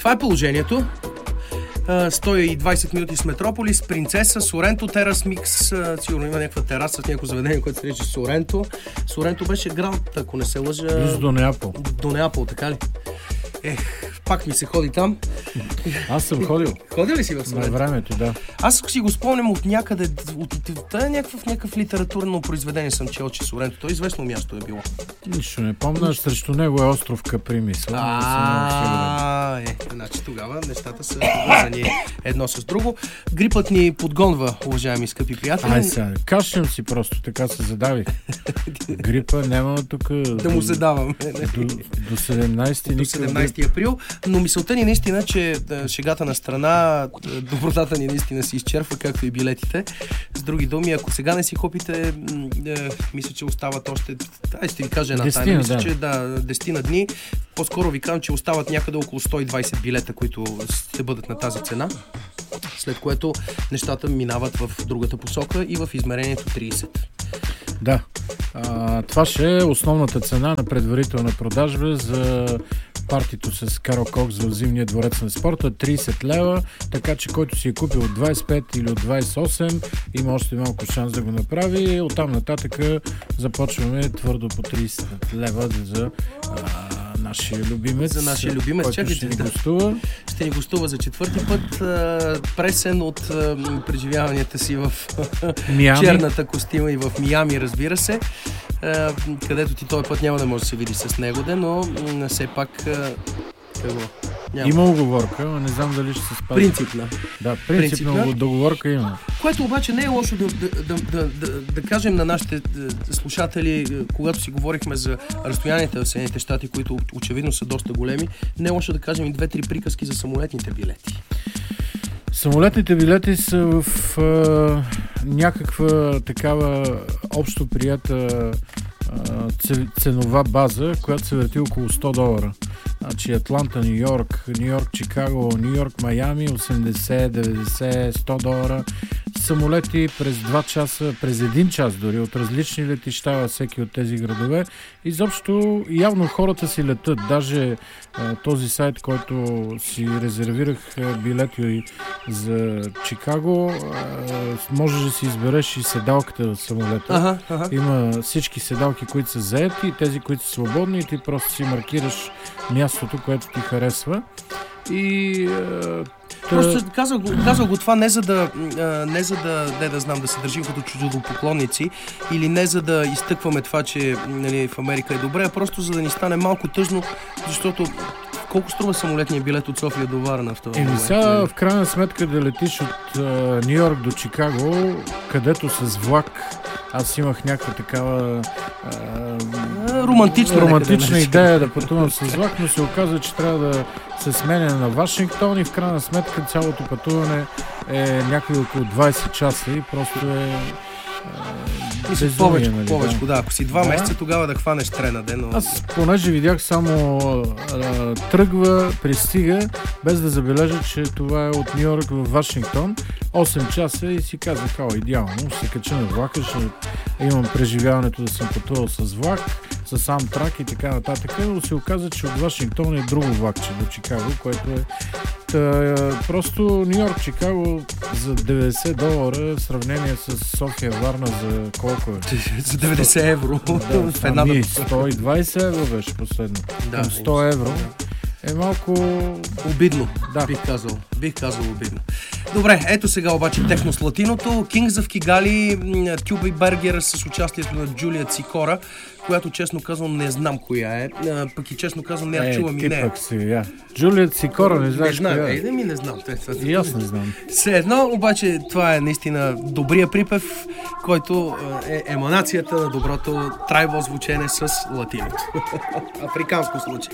Това е положението. 120 минути с Метрополис, Принцеса, Соренто, Терас Микс. Сигурно има някаква тераса в някакво заведение, което се нарича Соренто. Соренто беше град, ако не се лъжа. Близо до Неапол. До Неапол, така ли? Пак ми се ходи там. Аз съм ходил. Ходил ли си в Соренто? На времето, да. Аз си го спомням от някъде, някакъв литературно произведение съм чел, че Соренто. То известно място е било. Нищо не помня, срещу него е остров Капри, мисля. Значи тогава нещата са свързани едно с друго. Грипът ни подгонва, уважаеми скъпи приятели. Ай сега, кашлям си просто, така се задавих. Грипа няма тук... Да му се даваме. До 17 април, но мисълта ни наистина, че шегата на страна, добротата ни наистина се изчерпва, както и билетите. С други думи, ако сега не си купите, мисля, че остават още, ще ви кажа една тайна, мисля, че 10 дни, по-скоро ви казвам, че остават някъде около 120 билета, които ще бъдат на тази цена, след което нещата минават в другата посока и в измерението 30. Да. Това ще е основната цена на предварителна продажба за партито с Карл Кокс в Зимния дворец на спорта. 30 лева, така че който си е купил от 25 или от 28, има още малко шанс да го направи. Оттам нататък започваме твърдо по 30 лева за нашия любимец. За нашия любимец. Който ще ни гостува. Ще ни гостува за четвърти път. Пресен от преживяванията си в черната костима и в Миами, разбира се. Където ти този път няма да може да се види с него, но все пак има уговорка, но не знам дали ще се спази. Принципна. Да, принципна договорка има. Което обаче не е лошо да кажем на нашите слушатели, когато си говорихме за разстоянията в Съединените щати, които очевидно са доста големи, не е лошо да кажем и 2-3 приказки за самолетните билети. Самолетните билети са в някаква такава общо прията ценова база, която се върти около $100. Значи Атланта, Нью-Йорк, Чикаго, Нью-Йорк, Майами, 80, 90, $100. Самолети през 2 часа, през 1 час дори, от различни летища всеки от тези градове. Изобщо явно хората си летат. Даже този сайт, който си резервирах билети за Чикаго, можеш да си избереш и седалката в самолета. Има всички седалки, които са заети и тези, които са свободни, и ти просто си маркираш мястото, което ти харесва. И просто казах го това не за да знам, да се държим като чуждопоклонници или не за да изтъкваме това, че нали, в Америка е добре, а просто за да ни стане малко тъжно, защото колко струва самолетния билет от София до Варна в този момент? Сега в крайна сметка да летиш от Нью-Йорк до Чикаго, където с влак, аз имах някаква такава романтична идея да пътувам с влак, но се оказа, че трябва да се сменя на Вашингтон и в крайна сметка цялото пътуване е някъде около 20 часа и просто е повече, да. Ако си 2 месеца, тогава да хванеш трена ден. Но... Аз понеже видях само тръгва, пристига, без да забележа, че това е от Нью-Йорк в Вашингтон, 8 часа и си казах, идеално, ще се кача на влака, ще имам преживяването да съм пътувал с влак, с Амтрак и така нататък, но се оказа, че от Вашингтон е друго влакче до Чикаго, което е просто Нью-Йорк, Чикаго за $90 в сравнение с София, Варна за колко е? За 90 евро. В една 120 евро беше последно. Към 100 евро. Е малко обидно, бих казал обидно. Добре, ето сега обаче техно с латиното. Kings of Kigali, Тюба и Бергер с участието на Джулия Цикора, която честно казвам не знам коя е. Пък и честно казвам не я чувам и не. Джулия Цикора не знаеш коя е. Не знам. И аз не знам. Все едно, обаче това е наистина добрия припев, който е еманацията на доброто трайбъл звучене с латиното. Африканско случай.